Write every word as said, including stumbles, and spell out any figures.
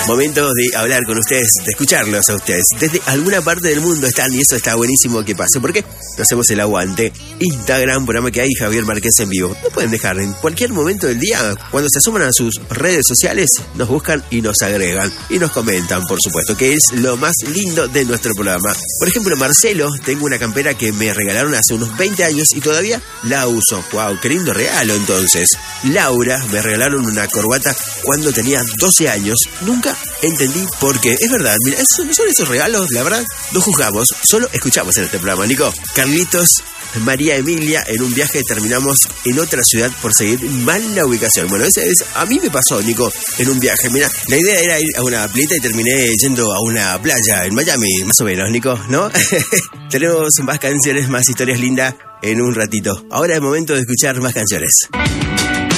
Momento de hablar con ustedes, de escucharlos a ustedes. Desde alguna parte del mundo están y eso está buenísimo que pase. ¿Por qué? No hacemos el aguante. Instagram, programa que hay, Javier Márquez en vivo. No pueden dejar en cualquier momento del día, cuando se asoman a sus redes sociales, nos buscan y nos agregan. Y nos comentan, por supuesto, que es lo más lindo de nuestro programa. Por ejemplo, Marcelo, tengo una campera que me regalaron hace unos veinte años y todavía la uso. Wow, qué lindo regalo entonces. Laura, me regalaron una corbata cuando tenía doce años. Nunca entendí por qué. Es verdad, mira, son, son esos regalos, la verdad, no juzgamos, solo escuchamos en este programa, Nico. Carlitos, María Emilia, en un viaje terminamos en otra ciudad por seguir mal la ubicación. Bueno, ese es, a mí me pasó, Nico, en un viaje. Mira, la idea era ir a una playa y terminé yendo a una playa en Miami, más o menos, Nico, ¿no? Tenemos más canciones, más historias lindas en un ratito. Ahora es momento de escuchar más canciones.